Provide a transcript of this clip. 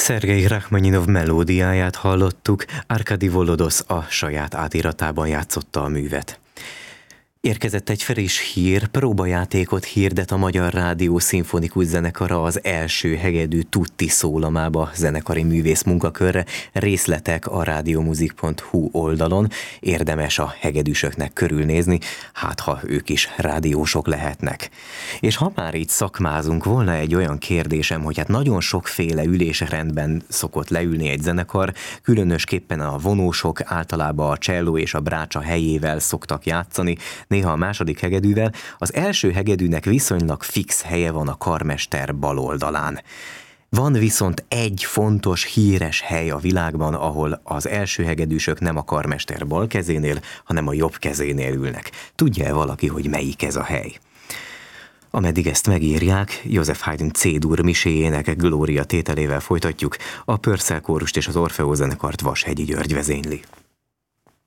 Szergej Rachmaninov melódiáját hallottuk, Arkadi Volodosz a saját átiratában játszotta a művet. Érkezett egy friss hír, próbajátékot hirdet a Magyar Rádió Szimfonikus Zenekara az első hegedű Tutti szólamába zenekari művész munkakörre. Részletek a radiomuzik.hu oldalon, érdemes a hegedűsöknek körülnézni, hát ha ők is rádiósok lehetnek. És ha már így szakmázunk, volna egy olyan kérdésem, hogy hát nagyon sokféle ülésrendben szokott leülni egy zenekar, különösképpen a vonósok általában a cselló és a brácsa helyével szoktak játszani, néha a második hegedűvel, az első hegedűnek viszonylag fix helye van a karmester bal oldalán. Van viszont egy fontos, híres hely a világban, ahol az első hegedűsök nem a karmester bal kezénél, hanem a jobb kezénél ülnek. Tudja-e valaki, hogy melyik ez a hely? Ameddig ezt megírják, József Haydn C-dur miséjének Glória tételével folytatjuk, a Purcell kórust és az Orfeó zenekart Vashegyi György vezényli.